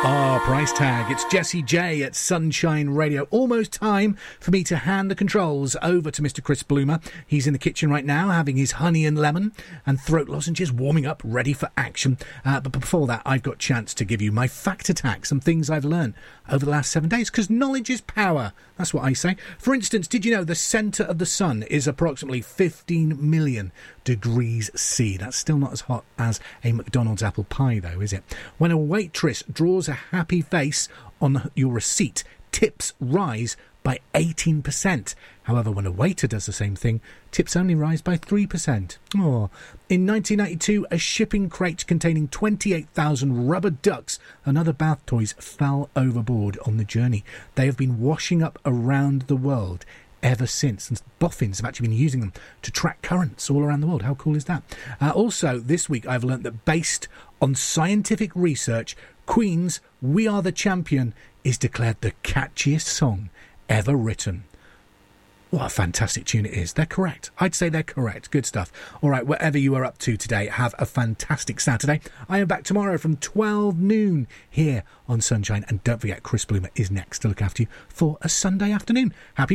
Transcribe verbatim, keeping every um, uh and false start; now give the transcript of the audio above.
Ah, price tag. It's Jessie J at Sunshine Radio. Almost time for me to hand the controls over to Mister Chris Bloomer. He's in the kitchen right now having his honey and lemon and throat lozenges, warming up, ready for action. Uh, but before that, I've got a chance to give you my fact attack, some things I've learned over the last seven days, because knowledge is power. That's what I say. For instance, did you know the centre of the sun is approximately fifteen million degrees C? That's still not as hot as a McDonald's apple pie, though, is it? When a waitress draws a happy face on your receipt, tips rise by eighteen percent. However, when a waiter does the same thing, tips only rise by three percent. Oh. In nineteen ninety-two, a shipping crate containing twenty-eight thousand rubber ducks and other bath toys fell overboard on the journey. They have been washing up around the world ever since, and boffins have actually been using them to track currents all around the world. How cool is that? Uh, also, this week I've learnt that based on scientific research, Queen's We Are the Champion is declared the catchiest song ever written. What a fantastic tune it is. They're correct. I'd say they're correct. Good stuff. All right, whatever you are up to today, have a fantastic Saturday. I am back tomorrow from twelve noon here on Sunshine. And don't forget, Chris Bloomer is next to look after you for a Sunday afternoon. Happy